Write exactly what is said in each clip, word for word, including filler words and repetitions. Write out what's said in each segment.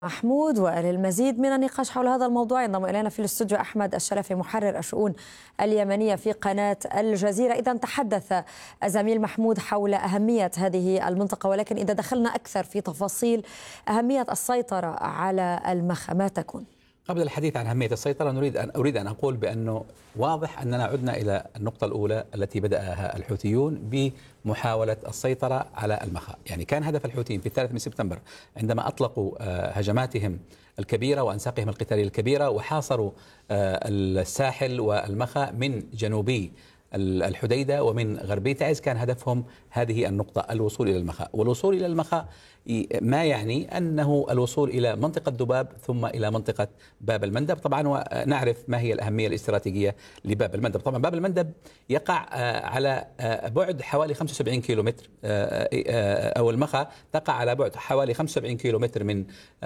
محمود. وللمزيد من النقاش حول هذا الموضوع ينضم إلينا في الاستوديو أحمد الشلفي محرر الشؤون اليمنية في قناة الجزيرة. إذا تحدث الزميل محمود حول أهمية هذه المنطقة، ولكن إذا دخلنا أكثر في تفاصيل أهمية السيطرة على المخا ما تكون؟ قبل الحديث عن أهمية السيطرة نريد أن أريد أن أقول بأنه واضح أننا عدنا إلى النقطة الأولى التي بدأها الحوثيون بمحاولة السيطرة على المخا. يعني كان هدف الحوثيين في الثالث من سبتمبر عندما أطلقوا هجماتهم الكبيرة وأنساقهم القتالية الكبيرة وحاصروا الساحل والمخا من جنوبي الحديدة ومن غربي تعز، كان هدفهم هذه النقطة، الوصول إلى المخا. والوصول إلى المخا ما يعني أنه الوصول إلى منطقة ذباب ثم إلى منطقة باب المندب. طبعا ونعرف ما هي الأهمية الاستراتيجية لباب المندب. طبعا باب المندب يقع على بعد حوالي خمسة وسبعين كيلومتر، أو المخا تقع على بعد حوالي خمسة وسبعين كيلومتر من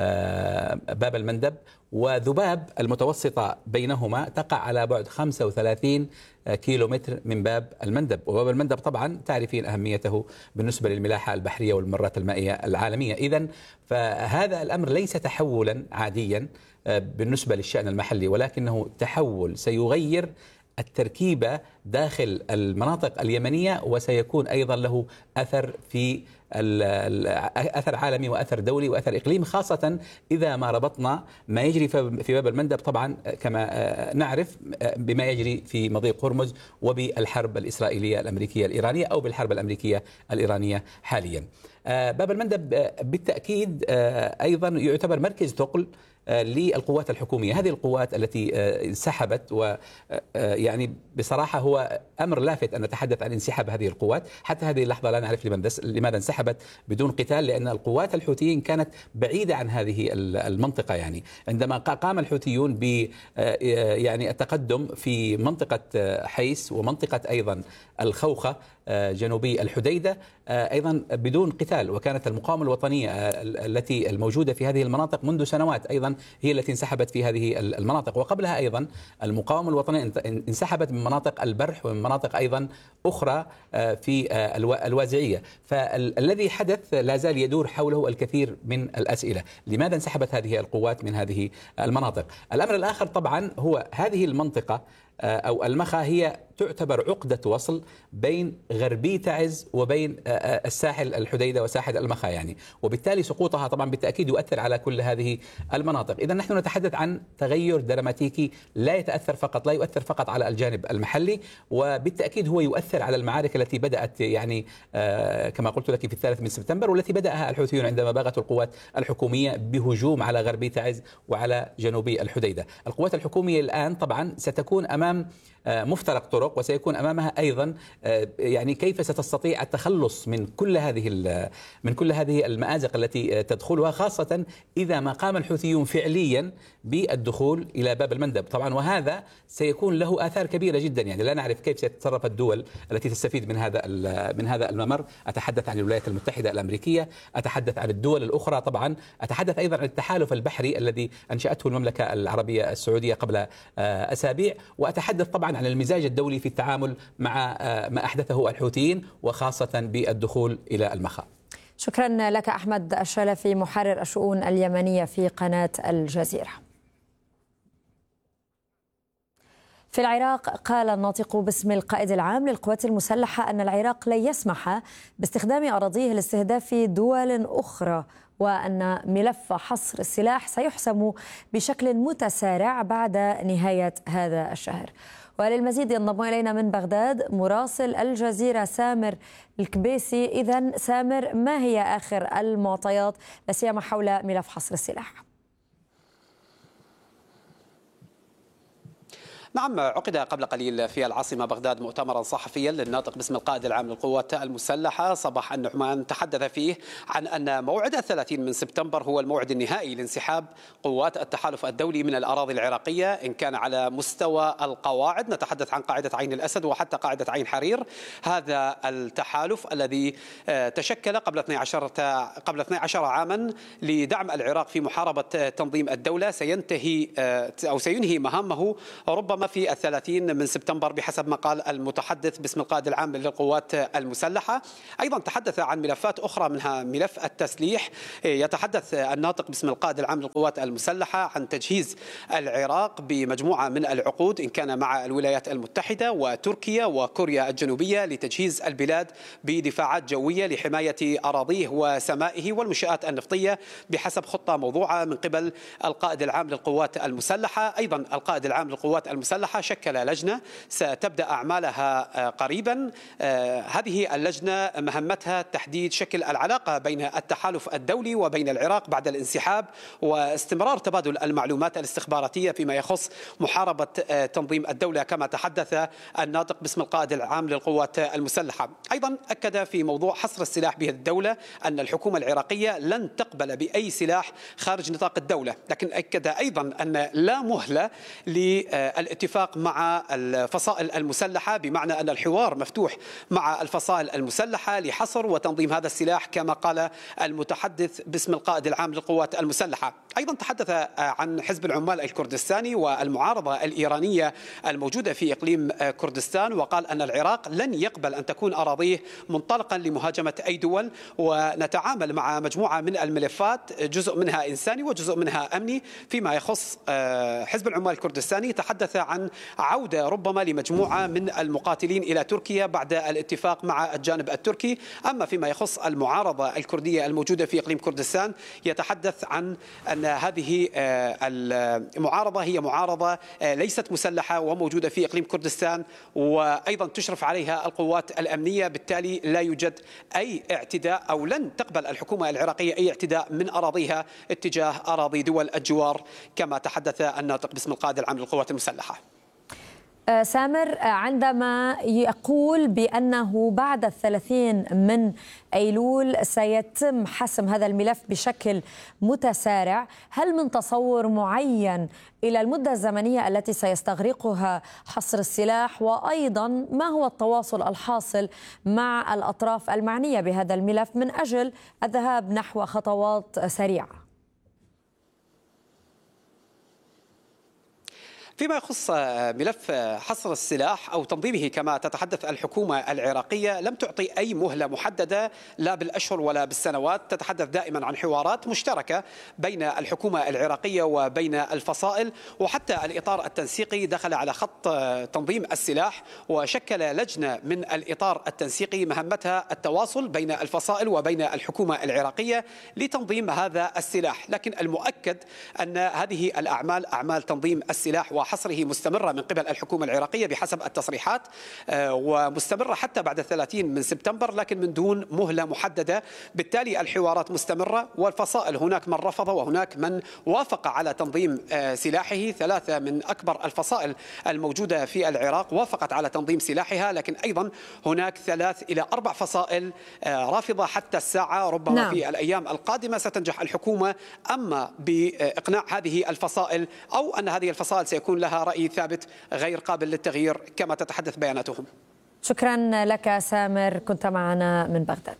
باب المندب، وذباب المتوسطة بينهما تقع على بعد خمسة وثلاثين كيلومتر من باب المندب. وباب المندب طبعا تعرفين أهميته بالنسبة للملاحة البحرية والممرات المائية العالمية. إذن فهذا الأمر ليس تحولا عاديا بالنسبة للشأن المحلي، ولكنه تحول سيغير التركيبة داخل المناطق اليمنية، وسيكون أيضا له أثر في أثر عالمي وأثر دولي وأثر إقليمي، خاصة إذا ما ربطنا ما يجري في باب المندب طبعا كما نعرف بما يجري في مضيق هرمز وبالحرب الإسرائيلية الأمريكية الإيرانية أو بالحرب الأمريكية الإيرانية حاليا. باب المندب بالتأكيد أيضا يعتبر مركز ثقل للقوات الحكومية. هذه القوات التي انسحبت، ويعني بصراحة هو أمر لافت أن نتحدث عن انسحاب هذه القوات. حتى هذه اللحظة لا نعرف لماذا انسحبت بدون قتال، لأن القوات الحوثيين كانت بعيدة عن هذه المنطقة. يعني عندما قام الحوثيون ب يعني التقدم في منطقة حيس ومنطقة أيضا الخوخة جنوبي الحديدة أيضا بدون قتال، وكانت المقاومة الوطنية التي الموجودة في هذه المناطق منذ سنوات أيضا هي التي انسحبت في هذه المناطق. وقبلها أيضا المقاومة الوطنية انسحبت من مناطق البرح ومن مناطق أيضا أخرى في الوازعية. فالذي حدث لا زال يدور حوله الكثير من الأسئلة: لماذا انسحبت هذه القوات من هذه المناطق؟ الأمر الآخر طبعا هو هذه المنطقة أو المخا هي تعتبر عقدة وصل بين غربي تعز وبين الساحل الحديدة وساحل المخا، يعني وبالتالي سقوطها طبعا بالتأكيد يؤثر على كل هذه المناطق. إذا نحن نتحدث عن تغير دراماتيكي لا يتأثر فقط لا يؤثر فقط على الجانب المحلي، وبالتأكيد هو يؤثر على المعارك التي بدأت يعني كما قلت لك في الثالث من سبتمبر، والتي بدأها الحوثيون عندما باغت القوات الحكومية بهجوم على غربي تعز وعلى جنوبي الحديدة. القوات الحكومية الآن طبعا ستكون أمام مفترق طرق، وسيكون أمامها أيضا يعني كيف ستستطيع التخلص من كل هذه من كل هذه المآزق التي تدخلها، خاصة إذا ما قام الحوثيون فعليا بالدخول إلى باب المندب طبعا. وهذا سيكون له آثار كبيرة جدا، يعني لا نعرف كيف ستتصرف الدول التي تستفيد من هذا من هذا الممر. أتحدث عن الولايات المتحدة الأمريكية، أتحدث عن الدول الأخرى طبعا، أتحدث أيضا عن التحالف البحري الذي أنشأته المملكة العربية السعودية قبل أسابيع، وأتحدث طبعا عن المزاج الدولي في التعامل مع ما أحدثه الحوثيين وخاصة بالدخول إلى المخا. شكرا لك أحمد الشلفي محرر الشؤون اليمنية في قناة الجزيرة. في العراق قال الناطق باسم القائد العام للقوات المسلحة أن العراق لن يسمح باستخدام أراضيه لاستهداف دول أخرى، وأن ملف حصر السلاح سيحسم بشكل متسارع بعد نهاية هذا الشهر. وللمزيد ينضم إلينا من بغداد مراسل الجزيرة سامر الكبيسي. إذن سامر، ما هي آخر المعطيات لا سيما حول ملف حصر السلاح؟ نعم، عقد قبل قليل في العاصمة بغداد مؤتمرا صحفيا للناطق باسم القائد العام للقوات المسلحة صباح النعمان، تحدث فيه عن أن موعد الثلاثين من سبتمبر هو الموعد النهائي لانسحاب قوات التحالف الدولي من الأراضي العراقية، إن كان على مستوى القواعد. نتحدث عن قاعدة عين الأسد وحتى قاعدة عين حرير. هذا التحالف الذي تشكل قبل اثني عشر قبل اثني عشر عاما لدعم العراق في محاربة تنظيم الدولة سينتهي أو سينهي مهامه ربما ربما في الثلاثين من سبتمبر بحسب ما قال المتحدث باسم القائد العام للقوات المسلحة. أيضا تحدث عن ملفات أخرى منها ملف التسليح. يتحدث الناطق باسم القائد العام للقوات المسلحة عن تجهيز العراق بمجموعة من العقود إن كان مع الولايات المتحدة وتركيا وكوريا الجنوبية لتجهيز البلاد بدفاعات جوية لحماية أراضيه وسمائه والمنشآت النفطية بحسب خطة موضوعة من قبل القائد العام للقوات المسلحة. أيضا القائد العام للقوات المسلحة شكل لجنة ستبدأ أعمالها قريبا. هذه اللجنة مهمتها تحديد شكل العلاقة بين التحالف الدولي وبين العراق بعد الانسحاب واستمرار تبادل المعلومات الاستخباراتية فيما يخص محاربة تنظيم الدولة كما تحدث الناطق باسم القائد العام للقوات المسلحة. أيضا أكد في موضوع حصر السلاح به الدولة أن الحكومة العراقية لن تقبل بأي سلاح خارج نطاق الدولة، لكن أكد أيضا أن لا مهلة للاتفاق مع الفصائل المسلحة، بمعنى أن الحوار مفتوح مع الفصائل المسلحة لحصر وتنظيم هذا السلاح كما قال المتحدث باسم القائد العام للقوات المسلحة. أيضا تحدث عن حزب العمال الكردستاني والمعارضة الإيرانية الموجودة في إقليم كردستان، وقال أن العراق لن يقبل أن تكون أراضيه منطلقا لمهاجمة أي دول، ونتعامل مع مجموعة من الملفات جزء منها إنساني وجزء منها أمني. فيما يخص حزب العمال الكردستاني تحدث عن عودة ربما لمجموعة من المقاتلين إلى تركيا بعد الاتفاق مع الجانب التركي. أما فيما يخص المعارضة الكردية الموجودة في إقليم كردستان يتحدث عن أن هذه المعارضة هي معارضة ليست مسلحة وموجودة في إقليم كردستان، وأيضا تشرف عليها القوات الأمنية، بالتالي لا يوجد أي اعتداء أو لن تقبل الحكومة العراقية أي اعتداء من أراضيها اتجاه أراضي دول الجوار كما تحدث الناطق باسم القائد العام للقوات المسلحة. سامر، عندما يقول بأنه بعد الثلاثين من أيلول سيتم حسم هذا الملف بشكل متسارع، هل من تصور معين إلى المدة الزمنية التي سيستغرقها حصر السلاح؟ وأيضا ما هو التواصل الحاصل مع الأطراف المعنية بهذا الملف من أجل الذهاب نحو خطوات سريعة؟ فيما يخص ملف حصر السلاح أو تنظيمه كما تتحدث الحكومة العراقية لم تعطي أي مهلة محددة لا بالأشهر ولا بالسنوات. تتحدث دائما عن حوارات مشتركة بين الحكومة العراقية وبين الفصائل، وحتى الإطار التنسيقي دخل على خط تنظيم السلاح وشكل لجنة من الإطار التنسيقي مهمتها التواصل بين الفصائل وبين الحكومة العراقية لتنظيم هذا السلاح. لكن المؤكد أن هذه الأعمال أعمال تنظيم السلاح وحصره مستمرة من قبل الحكومة العراقية بحسب التصريحات، ومستمرة حتى بعد الثلاثين من سبتمبر لكن من دون مهلة محددة. بالتالي الحوارات مستمرة والفصائل هناك من رفض وهناك من وافق على تنظيم سلاحه. ثلاثة من أكبر الفصائل الموجودة في العراق وافقت على تنظيم سلاحها، لكن أيضا هناك ثلاث إلى أربع فصائل رافضة حتى الساعة. ربما نعم. في الأيام القادمة ستنجح الحكومة أما بإقناع هذه الفصائل أو أن هذه الفصائل سيكون لها رأي ثابت غير قابل للتغيير كما تتحدث بياناتهم. شكرا لك سامر، كنت معنا من بغداد.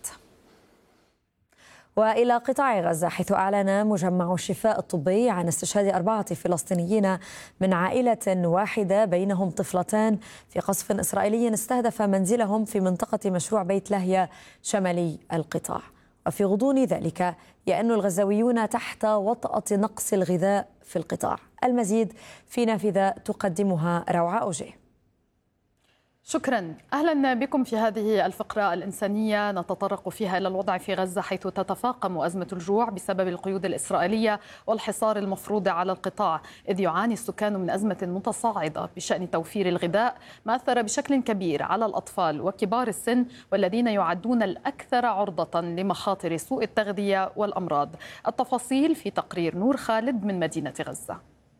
وإلى قطاع غزة، حيث أعلن مجمع الشفاء الطبي عن استشهاد أربعة فلسطينيين من عائلة واحدة بينهم طفلتان في قصف إسرائيلي استهدف منزلهم في منطقة مشروع بيت لاهيا شمالي القطاع. وفي غضون ذلك يأن الغزاويون تحت وطأة نقص الغذاء في القطاع. المزيد في نافذة تقدمها روعة أوجي. شكرا، أهلا بكم في هذه الفقرة الإنسانية نتطرق فيها إلى الوضع في غزة، حيث تتفاقم أزمة الجوع بسبب القيود الإسرائيلية والحصار المفروض على القطاع، إذ يعاني السكان من أزمة متصاعدة بشأن توفير الغذاء، ما أثر بشكل كبير على الأطفال وكبار السن والذين يعدون الأكثر عرضة لمخاطر سوء التغذية والأمراض. التفاصيل في تقرير نور خالد من مدينة غزة.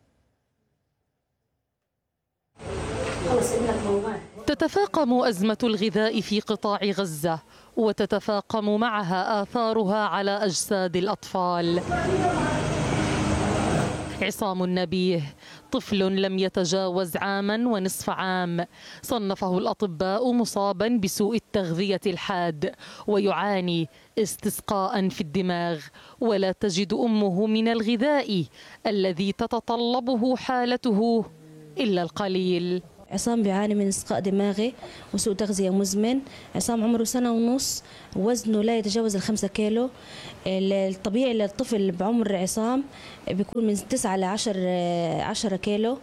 تتفاقم أزمة الغذاء في قطاع غزة وتتفاقم معها آثارها على أجساد الأطفال. عصام النبيه طفل لم يتجاوز عاما ونصف عام، صنفه الأطباء مصابا بسوء التغذية الحاد ويعاني استسقاء في الدماغ، ولا تجد أمه من الغذاء الذي تتطلبه حالته إلا القليل. عصام بيعاني من إسقاء دماغي وسوء تغذية مزمن. عصام عمره سنة ونص، وزنه لا يتجاوز الخمسة كيلو. الطبيعي للطفل بعمر عصام بيكون من تسعة لعشر عشرة كيلو.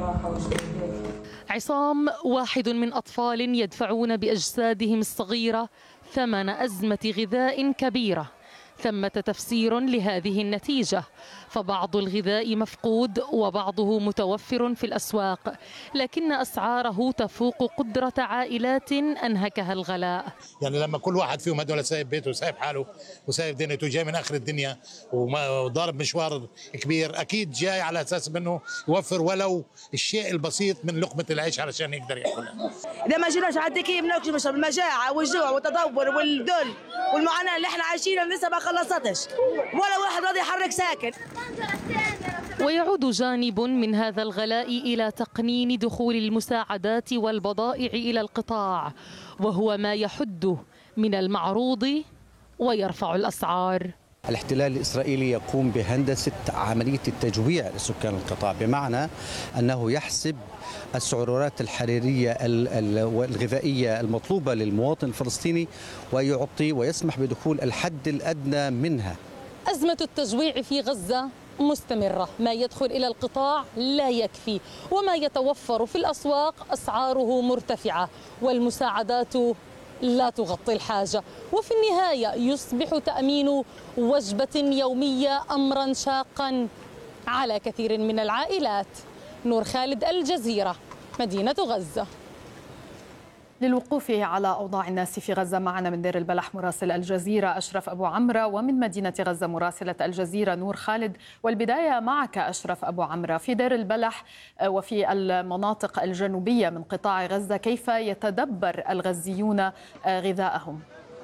عصام واحد من أطفال يدفعون بأجسادهم الصغيرة ثمن أزمة غذاء كبيرة. ثمة تفسير لهذه النتيجة، فبعض الغذاء مفقود وبعضه متوفر في الأسواق، لكن أسعاره تفوق قدرة عائلات أنهكها الغلاء. يعني لما كل واحد فيهم هدول سايب بيته وسايب حاله وسايب دنيته وجاي من آخر الدنيا وضارب مشوار كبير، أكيد جاي على أساس منه يوفر ولو الشيء البسيط من لقمة العيش علشان يقدر ياكلها. إذا ما جيناش على التكييف بناكل بسبب المجاعة والجوع والتدور والذل والمعاناة اللي احنا عايشينها لسه ما خلصتش، ولا واحد راضي يحرك ساكن. ويعود جانب من هذا الغلاء إلى تقنين دخول المساعدات والبضائع إلى القطاع، وهو ما يحد من المعروض ويرفع الأسعار. الاحتلال الإسرائيلي يقوم بهندسة عملية التجويع لسكان القطاع، بمعنى أنه يحسب السعرات الحرارية والغذائية المطلوبة للمواطن الفلسطيني ويعطي ويسمح بدخول الحد الأدنى منها. أزمة التجويع في غزة مستمرة، ما يدخل إلى القطاع لا يكفي، وما يتوفر في الأسواق أسعاره مرتفعة، والمساعدات لا تغطي الحاجة، وفي النهاية يصبح تأمين وجبة يومية أمرا شاقا على كثير من العائلات. نور خالد، الجزيرة، مدينة غزة. للوقوف على أوضاع الناس في غزة معنا من دير البلح مراسل الجزيرة أشرف أبو عمرة، ومن مدينة غزة مراسلة الجزيرة نور خالد. والبداية معك أشرف أبو عمرة، في دير البلح وفي المناطق الجنوبية من قطاع غزة كيف يتدبر الغزيون غذاءهم؟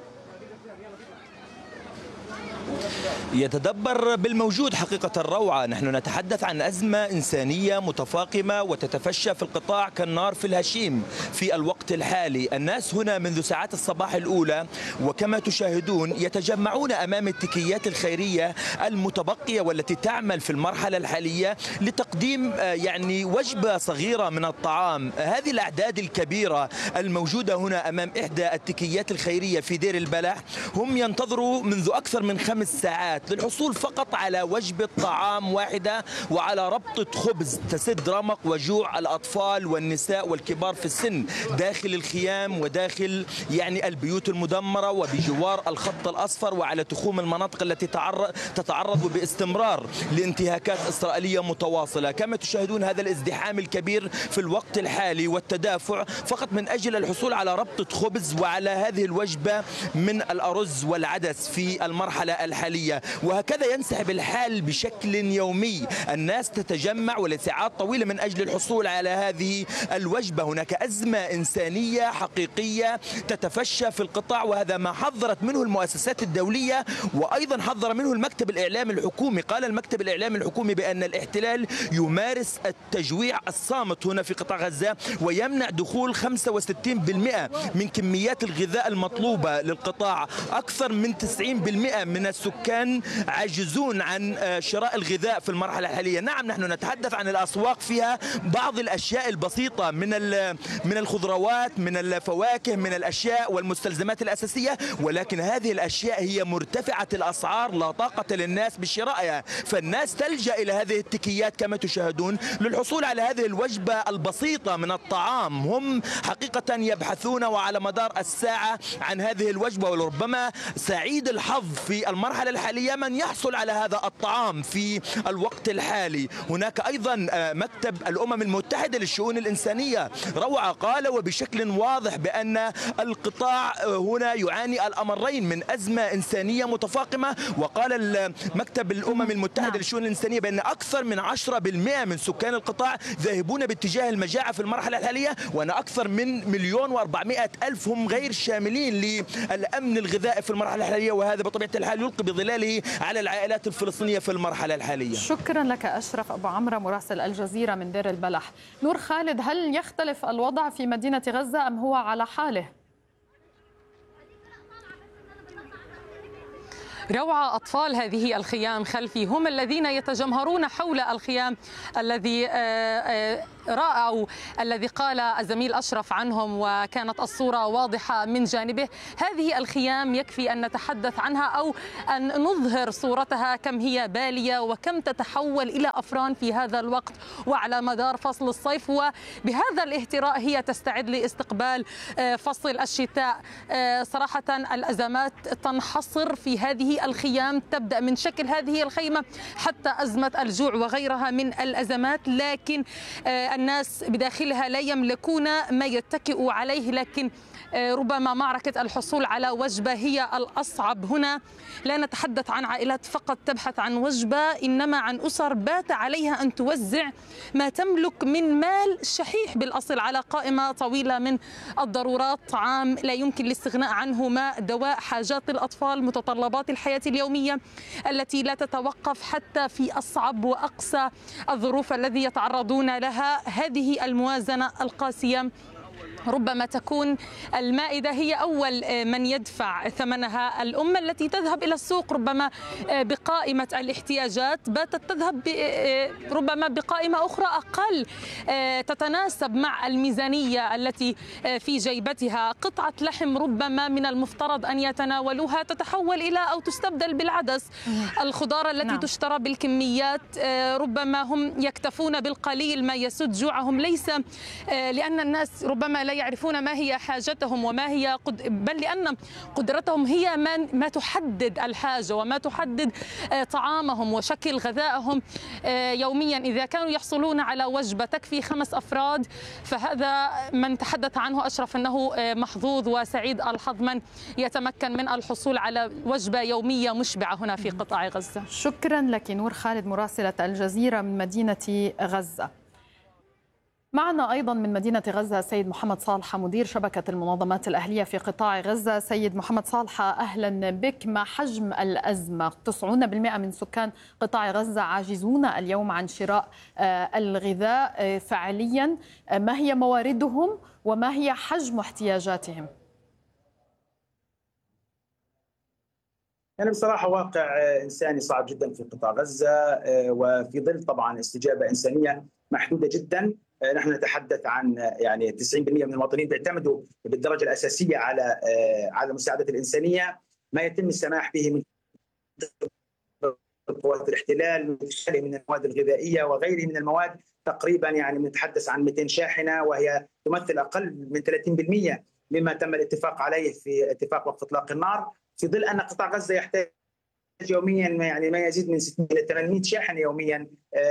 يتدبر بالموجود حقيقة الروعة. نحن نتحدث عن أزمة إنسانية متفاقمة وتتفشى في القطاع كالنار في الهشيم في الوقت الحالي. الناس هنا منذ ساعات الصباح الأولى وكما تشاهدون يتجمعون أمام التكيات الخيرية المتبقية والتي تعمل في المرحلة الحالية لتقديم يعني وجبة صغيرة من الطعام. هذه الأعداد الكبيرة الموجودة هنا أمام إحدى التكيات الخيرية في دير البلح هم ينتظروا منذ أكثر من خمس ساعات للحصول فقط على وجبة طعام واحدة وعلى ربطة خبز تسد رمق وجوع الأطفال والنساء والكبار في السن داخل الخيام وداخل يعني البيوت المدمرة وبجوار الخط الأصفر وعلى تخوم المناطق التي تتعرض باستمرار لانتهاكات إسرائيلية متواصلة. كما تشاهدون هذا الازدحام الكبير في الوقت الحالي والتدافع فقط من أجل الحصول على ربطة خبز وعلى هذه الوجبة من الأرز والعدس في المرحلة الحالية. وهكذا ينسحب الحال بشكل يومي، الناس تتجمع ولساعات طويلة من أجل الحصول على هذه الوجبة. هناك أزمة إنسانية حقيقية تتفشى في القطاع، وهذا ما حذرت منه المؤسسات الدولية وأيضا حذر منه المكتب الإعلامي الحكومي. قال المكتب الإعلامي الحكومي بأن الاحتلال يمارس التجويع الصامت هنا في قطاع غزة ويمنع دخول خمسة وستين بالمئة من كميات الغذاء المطلوبة للقطاع. أكثر من تسعين بالمئة من السكان عاجزون عن شراء الغذاء في المرحلة الحالية. نعم نحن نتحدث عن الأسواق فيها بعض الأشياء البسيطة من من الخضروات من الفواكه من الأشياء والمستلزمات الأساسية، ولكن هذه الأشياء هي مرتفعة الأسعار لا طاقة للناس بشرائها، فالناس تلجأ إلى هذه التكيات كما تشاهدون للحصول على هذه الوجبة البسيطة من الطعام. هم حقيقة يبحثون وعلى مدار الساعة عن هذه الوجبة، ولربما سعيد الحظ في المرحلة الحالية من يحصل على هذا الطعام في الوقت الحالي. هناك أيضا مكتب الأمم المتحدة للشؤون الإنسانية روعة قال وبشكل واضح بأن القطاع هنا يعاني الأمرين من أزمة إنسانية متفاقمة. وقال مكتب الأمم المتحدة للشؤون الإنسانية بأن أكثر من عشرة بالمئة من سكان القطاع ذاهبون باتجاه المجاعة في المرحلة الحالية، وأن أكثر من مليون وأربعمائة ألف هم غير شاملين للأمن الغذائي في المرحلة الحالية، وهذا بطبيعة الحال يلقي بظلاله على العائلات الفلسطينية في المرحلة الحالية. شكرا لك أشرف أبو عمرة مراسل الجزيرة من دير البلح. نور خالد، هل يختلف الوضع في مدينة غزة أم هو على حاله؟ روعة أطفال هذه الخيام خلفي هم الذين يتجمهرون حول الخيام الذي رأوا الذي قال الزميل أشرف عنهم وكانت الصورة واضحة من جانبه. هذه الخيام يكفي أن نتحدث عنها أو أن نظهر صورتها كم هي بالية وكم تتحول إلى أفران في هذا الوقت وعلى مدار فصل الصيف، وبهذا الاهتراء هي تستعد لاستقبال فصل الشتاء. صراحة الأزمات تنحصر في هذه الخيام، تبدأ من شكل هذه الخيمة حتى أزمة الجوع وغيرها من الأزمات، لكن الناس بداخلها لا يملكون ما يتكئوا عليه. لكن ربما معركة الحصول على وجبة هي الأصعب هنا. لا نتحدث عن عائلات فقط تبحث عن وجبة، إنما عن أسر بات عليها أن توزع ما تملك من مال شحيح بالأصل على قائمة طويلة من الضرورات، طعام لا يمكن الاستغناء عنه، ماء، دواء، حاجات الأطفال، متطلبات الحياة اليومية التي لا تتوقف حتى في أصعب وأقسى الظروف الذي يتعرضون لها. هذه الموازنة القاسية ربما تكون المائدة هي أول من يدفع ثمنها. الأمة التي تذهب إلى السوق ربما بقائمة الاحتياجات باتت تذهب ربما بقائمة أخرى أقل تتناسب مع الميزانية التي في جيبتها. قطعة لحم ربما من المفترض أن يتناولوها تتحول إلى أو تستبدل بالعدس. الخضار التي نعم. تشترى بالكميات ربما هم يكتفون بالقليل ما يسد جوعهم، ليس لأن الناس ربما لا يعرفون ما هي حاجتهم وما هي قد... بل لأن قدرتهم هي ما... ما تحدد الحاجة وما تحدد طعامهم وشكل غذائهم يوميا. إذا كانوا يحصلون على وجبة تكفي خمس أفراد فهذا من تحدث عنه أشرف أنه محظوظ وسعيد الحظ من يتمكن من الحصول على وجبة يومية مشبعة هنا في قطاع غزة. شكرا لك نور خالد مراسلة الجزيرة من مدينة غزة. معنا أيضا من مدينة غزة السيد محمد صالحة مدير شبكة المنظمات الأهلية في قطاع غزة. سيد محمد صالحة أهلا بك. ما حجم الأزمة؟ تسعين بالمئة من سكان قطاع غزة عاجزون اليوم عن شراء الغذاء فعليا. ما هي مواردهم وما هي حجم احتياجاتهم؟ يعني بصراحة واقع إنساني صعب جدا في قطاع غزة، وفي ظل طبعا استجابة إنسانية محدودة جدا. نحن نتحدث عن يعني تسعين بالمئة من المواطنين بيعتمدوا بالدرجة الأساسية على على المساعدة الإنسانية. ما يتم السماح به من قوات الاحتلال من المواد الغذائية وغيره من المواد تقريبا يعني نتحدث عن مئتين شاحنة، وهي تمثل أقل من ثلاثين بالمئة مما تم الاتفاق عليه في اتفاق وقف إطلاق النار، في ظل أن قطاع غزة يحتاج يوميا يعني ما يزيد من ستمئة إلى ثمانمئة شاحنة يوميا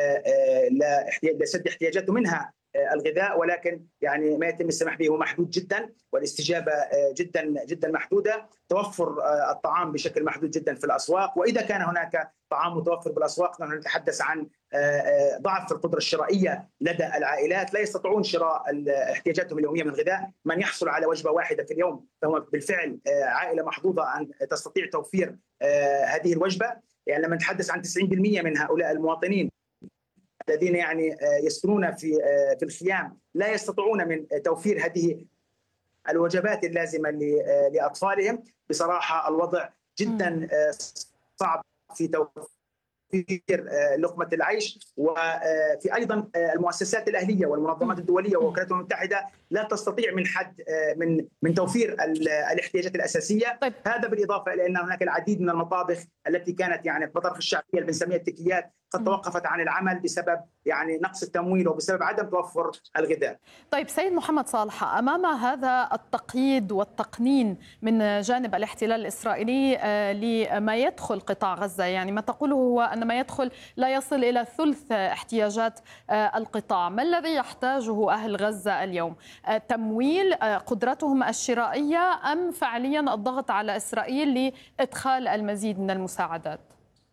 لسد احتياجاته منها الغذاء، ولكن يعني ما يتم السماح به هو محدود جدا والاستجابه جدا جدا محدوده. توفر الطعام بشكل محدود جدا في الاسواق، واذا كان هناك طعام متوفر بالاسواق نحن نتحدث عن ضعف في القدره الشرائيه لدى العائلات، لا يستطيعون شراء احتياجاتهم اليوميه من الغذاء. من يحصل على وجبه واحده في اليوم فهو بالفعل عائله محظوظه ان تستطيع توفير هذه الوجبه. يعني لما نتحدث عن تسعين بالمئة من هؤلاء المواطنين الذين يعني يسكنون في في الخيام لا يستطيعون من توفير هذه الوجبات اللازمه لاطفالهم، بصراحه الوضع جدا صعب في توفير لقمه العيش. وفي ايضا المؤسسات الاهليه والمنظمات الدوليه والوكالات المتحده لا تستطيع من حد من من توفير الاحتياجات الاساسيه. طيب. هذا بالاضافه الى ان هناك العديد من المطابخ التي كانت يعني المطابخ الشعبيه اللي بنسميها التكيات قد توقفت عن العمل بسبب يعني نقص التمويل وبسبب عدم توفر الغذاء. طيب سيد محمد صالحة، أمام هذا التقييد والتقنين من جانب الاحتلال الإسرائيلي لما يدخل قطاع غزة، يعني ما تقوله هو أن ما يدخل لا يصل إلى ثلث احتياجات القطاع، ما الذي يحتاجه أهل غزة اليوم؟ تمويل قدرتهم الشرائية أم فعليا الضغط على إسرائيل لإدخال المزيد من المساعدات؟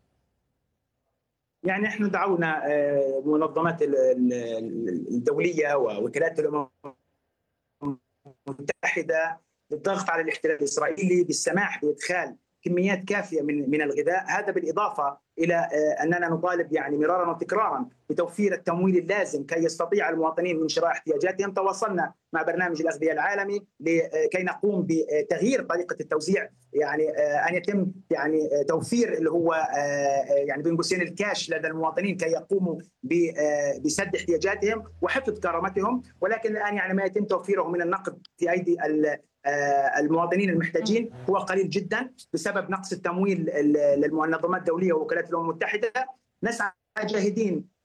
يعني احنا دعونا منظمات الدوليه ووكالات الامم المتحده للضغط على الاحتلال الاسرائيلي بالسماح بادخال كميات كافيه من من الغذاء. هذا بالاضافه الى اننا نطالب يعني مرارا وتكرارا بتوفير التمويل اللازم كي يستطيع المواطنين من شراء احتياجاتهم. تواصلنا مع برنامج الاغذيه العالمي لكي نقوم بتغيير طريقه التوزيع، يعني ان يتم يعني توفير اللي هو يعني بين قوسين الكاش لدى المواطنين كي يقوموا بسد احتياجاتهم وحفظ كرامتهم، ولكن الان يعني ما يتم توفيره من النقد في ايدي المواطنين المحتاجين هو قليل جدا بسبب نقص التمويل للمنظمات الدوليه ووكالات الامم المتحده. نسعى جاهدين